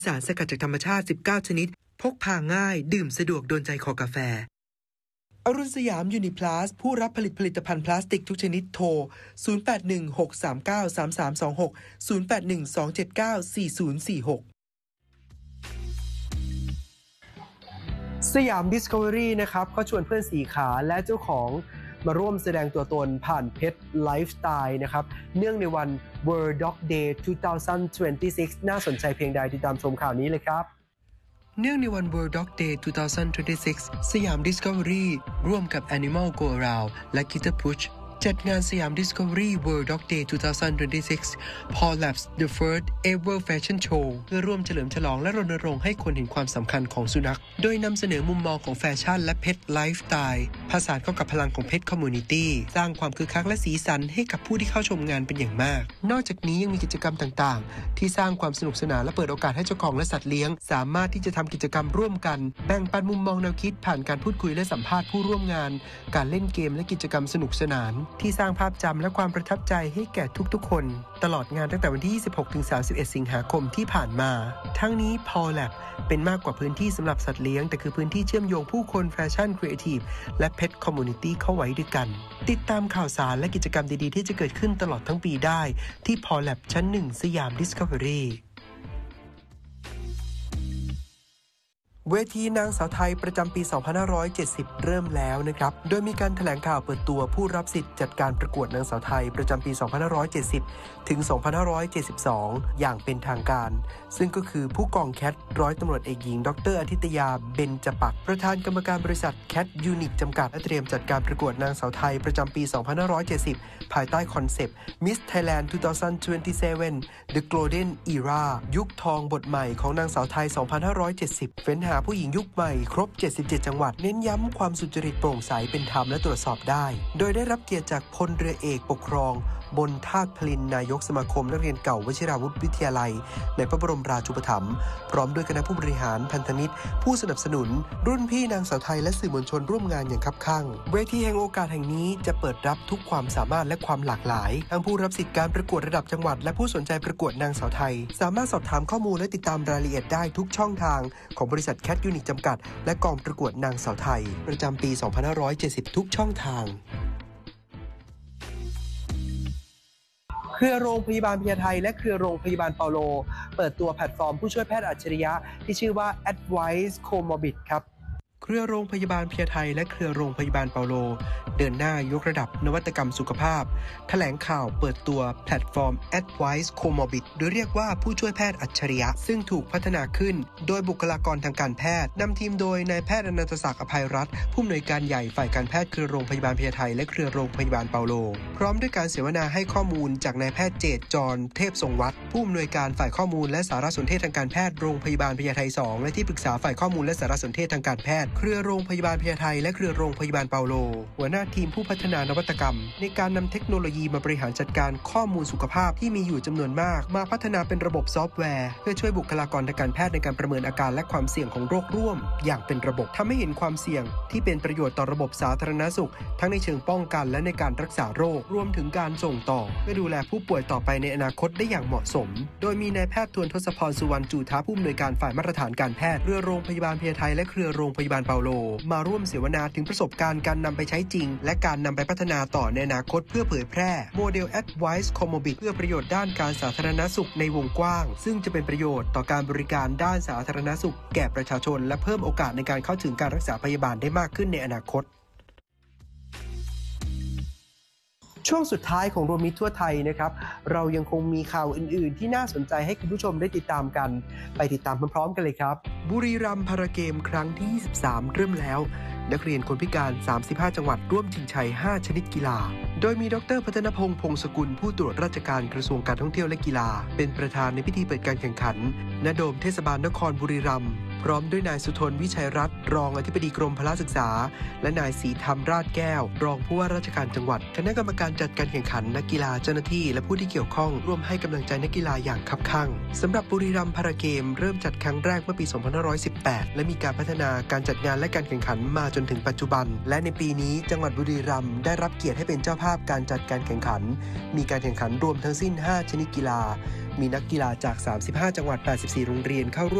สารสกัดจากธรรมชาติ19ชนิดพกพาง่ายดื่มสะดวกโดนใจคอกาแฟอรุณสยามยูนิพลัสผู้รับผลิตภัณฑ์พลาสติกทุกชนิดโทร0816393326 0812794046สยาม Discovery นะครับก็ชวนเพื่อนสีขาและเจ้าของมาร่วมแสดงตัวตนผ่านเพชรไลฟ์สไตล์นะครับเนื่องในวัน World Dog Day 2026 น่าสนใจเพียงใดติดตามชมข่าวนี้เลยครับเนื่องในวัน World Dog Day 2026 สยาม Discovery ร่วมกับ Animal Go Around และ Kitter Push จัดงานสยาม Discovery World Dog Day 2026 Paul Labs The First Ever Fashion Show เพื่อร่วมเฉลิมฉลองและรณรงค์ให้คนเห็นความสำคัญของสุนัขโดยนำเสนอมุมมองของแฟชั่นและเพ t ไลฟ์สไตล์ผสานเข้ากับพลังของเพ t Community สร้างความคึกคักและสีสันให้กับผู้ที่เข้าชมงานเป็นอย่างมากนอกจากนี้ยังมีกิจกรรมต่างๆที่สร้างความสนุกสนานและเปิดโอกาสให้เจ้าของและสัตว์เลี้ยงสามารถที่จะทำกิจกรรมร่วมกันแบ่งปันมุมมองแนวคิดผ่านการพูดคุยและสัมภาษณ์ผู้ร่วมงานการเล่นเกมและกิจกรรมสนุกสนานที่สร้างภาพจำและความประทับใจให้แก่ทุกๆคนตลอดงานตั้งแต่วันที่ 26-31 สิงหาคมที่ผ่านมาทั้งนี้ Paul Lab เป็นมากกว่าพื้นที่สำหรับสัตว์เลี้ยงแต่คือพื้นที่เชื่อมโยงผู้คนแฟชั่นครีเอทีฟและ Pet Community เข้าไว้ด้วยกันติดตามข่าวสารและกิจกรรมดีๆที่จะเกิดขึ้นตลอดทั้งปีได้ที่ Paul Lab ชั้น 1 สยาม Discoveryเวทีนางสาวไทยประจำปี 2570 เริ่มแล้วนะครับโดยมีการแถลงข่าวเปิดตัวผู้รับสิทธิ์จัดการประกวดนางสาวไทยประจำปี 2570 ถึง 2572 อย่างเป็นทางการซึ่งก็คือผู้กองแคทร้อยตำรวจเอกหญิงดร.อาทิตยาเบญจปักษ์ประธานกรรมการบริษัทแคทยูนิตจำกัดและเตรียมจัดการประกวดนางสาวไทยประจำปี 2570 ภายใต้คอนเซปต์ Miss Thailand 2027 The Golden Era ยุคทองบทใหม่ของนางสาวไทย 2570 เฟ้นหาผู้หญิงยุคใหม่ครบ 77 จังหวัดเน้นย้ำความสุจริตโปร่งใสเป็นธรรมและตรวจสอบได้โดยได้รับเกียรติจากพลเรือเอกปกครองบนทาสพลินนายกสมาคมนักเรียนเก่าวชิราวุธวิทยาลัยในพระบรมราชูปถัมภ์พร้อมด้วยคณะผู้บริหารพันธมิตรผู้สนับสนุนรุ่นพี่นางสาวไทยและสื่อมวลชนร่วมงานอย่างคับคั่งเวทีแห่งโอกาสแห่งนี้จะเปิดรับทุกความสามารถและความหลากหลายทั้งผู้รับสิทธิการประกวดระดับจังหวัดและผู้สนใจประกวดนางสาวไทยสามารถสอบถามข้อมูลและติดตามรายละเอียดได้ทุกช่องทางของบริษัทแคทยูนิตจำกัดและกองประกวดนางสาวไทยประจำปี 2570 ทุกช่องทางเครือโรงพยาบาลพญาไทและเครือโรงพยาบาลเปาโลเปิดตัวแพลตฟอร์มผู้ช่วยแพทย์อัจฉริยะที่ชื่อว่า Advice Comorbid ครับเครือโรงพยาบาลพญาไทและเครือโรงพยาบาลเปาโลเดินหน้ายกระดับนวัตกรรมสุขภาพแถลงข่าวเปิดตัวแพลตฟอร์ม Advice Comorbid โดยเรียกว่าผู้ช่วยแพทย์อัจฉริยะซึ่งถูกพัฒนาขึ้นโดยบุคลากรทางการแพทย์นำทีมโดยนายแพทย์อนันตศักดิ์อภัยรัตน์ผู้อำนวยการใหญ่ฝ่ายการแพทย์เครือโรงพยาบาลพญาไทและเครือโรงพยาบาลเปาโลพร้อมด้วยการเสวนาให้ข้อมูลจากนายแพทย์เจตจรเทพทรงวัฒน์ผู้อำนวยการฝ่ายข้อมูลและสารสนเทศทางการแพทย์โรงพยาบาลพญาไท2และที่ปรึกษาฝ่ายข้อมูลและสารสนเทศทางการแพทย์เครือโรงพยาบาลพญาไทและเครือโรงพยาบาลเปาโลหัวหน้าทีมผู้พัฒนานวัตกรรมในการนำเทคโนโลยีมาบริหารจัดการข้อมูลสุขภาพที่มีอยู่จำนวนมากมาพัฒนาเป็นระบบซอฟต์แวร์เพื่อช่วยบุคลากรทางการแพทย์ในการประเมินอาการและความเสี่ยงของโรคร่วมอย่างเป็นระบบทำให้เห็นความเสี่ยงที่เป็นประโยชน์ต่อระบบสาธารณสุขทั้งในเชิงป้องกันและในการรักษาโรครวมถึงการส่งต่อเพื่อดูแลผู้ป่วยต่อไปในอนาคตได้อย่างเหมาะสมโดยมีนายแพทย์ทวนทศพรสุวรรณจูทาผู้อำนวยการฝ่ายมาตรฐานการแพทย์เครือโรงพยาบาลพญาไทและเครือโรงพยาบาลเปาโลมาร่วมเสวนาถึงประสบการณ์การนำไปใช้จริงและการนำไปพัฒนาต่อในอนาคตเพื่อเผยแพร่โมเดล Advice Comorbid เพื่อประโยชน์ด้านการสาธารณสุขในวงกว้างซึ่งจะเป็นประโยชน์ต่อการบริการด้านสาธารณสุขแก่ประชาชนและเพิ่มโอกาสในการเข้าถึงการรักษาพยาบาลได้มากขึ้นในอนาคตช่วงสุดท้ายของรวมมิตรทั่วไทยนะครับเรายังคงมีข่าวอื่นๆที่น่าสนใจให้คุณผู้ชมได้ติดตามกันไปติดตามพร้อมๆกันเลยครับบุรีรัมย์พาราเกมครั้งที่23เริ่มแล้วนักเรียนคนพิการ35จังหวัดร่วมชิงชัย5ชนิดกีฬาโดยมีดร.พัฒนพงษ์พงศกุลผู้ตรวจราชการกระทรวงการท่องเที่ยวและกีฬาเป็นประธานในพิธีเปิดการแข่งขันณโดมเทศบาลนครบุรีรัมย์พร้อมด้วยนายสุทนวิชัยรัตน์รองอธิบดีกรมพละศึกษาและนายศรีธรรมราชแก้วรองผู้ว่าราชการจังหวัดคณะกรรมการจัดการแข่งขันนักกีฬาเจ้าหน้าที่และผู้ที่เกี่ยวข้องร่วมให้กำลังใจนักกีฬาอย่างคับคั่งสำหรับบุรีรัมย์พาราเกมเริ่มจัดครั้งแรกเมื่อปี 2518 และมีการพัฒนาการจัดงานและการแข่งขันมาจนถึงปัจจุบันและในปีนี้จังหวัดบุรีรัมย์ได้รับเกียรติให้เป็นเจ้าภาพการจัดการแข่งขันมีการแข่งขันรวมทั้งสิ้น5ชนิดกีฬามีนักกีฬาจาก35จังหวัด84โรงเรียนเข้าร่วม